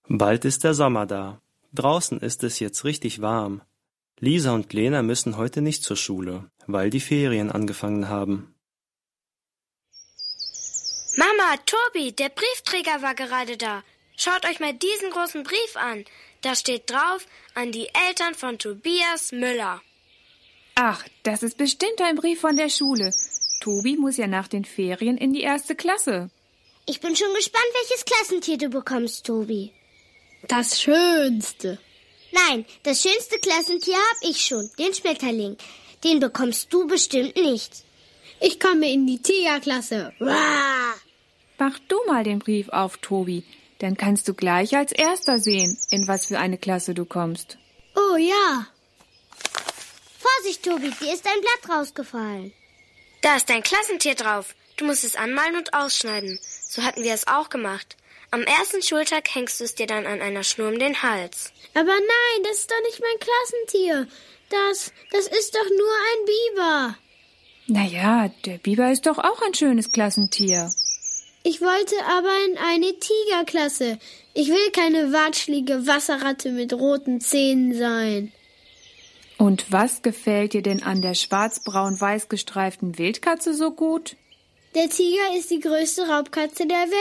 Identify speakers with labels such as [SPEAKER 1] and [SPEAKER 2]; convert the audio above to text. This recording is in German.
[SPEAKER 1] Bald ist der Sommer da. Draußen ist es jetzt richtig warm. Lisa und Lena müssen heute nicht zur Schule, weil die Ferien angefangen haben.
[SPEAKER 2] Mama, Tobi, der Briefträger war gerade da. Schaut euch mal diesen großen Brief an. Da steht drauf, an die Eltern von Tobias Müller.
[SPEAKER 3] Ach, das ist bestimmt ein Brief von der Schule. Tobi muss ja nach den Ferien in die 1. Klasse.
[SPEAKER 4] Ich bin schon gespannt, welches Klassentier du bekommst, Tobi.
[SPEAKER 5] Das Schönste.
[SPEAKER 4] Nein, das schönste Klassentier habe ich schon, den Schmetterling. Den bekommst du bestimmt nicht.
[SPEAKER 5] Ich komme in die Tigerklasse.
[SPEAKER 3] Mach du mal den Brief auf, Tobi. Dann kannst du gleich als Erster sehen, in was für eine Klasse du kommst.
[SPEAKER 5] Oh ja.
[SPEAKER 4] Vorsicht, Tobi, dir ist ein Blatt rausgefallen.
[SPEAKER 2] Da ist dein Klassentier drauf. Du musst es anmalen und ausschneiden. So hatten wir es auch gemacht. Am ersten Schultag hängst du es dir dann an einer Schnur um den Hals.
[SPEAKER 5] Aber nein, das ist doch nicht mein Klassentier. Das ist doch nur ein Biber.
[SPEAKER 3] Naja, der Biber ist doch auch ein schönes Klassentier.
[SPEAKER 5] Ich wollte aber in eine Tigerklasse. Ich will keine watschlige Wasserratte mit roten Zähnen sein.
[SPEAKER 3] Und was gefällt dir denn an der schwarz-braun-weiß gestreiften Wildkatze so gut?
[SPEAKER 5] Der Tiger ist die größte Raubkatze der Welt.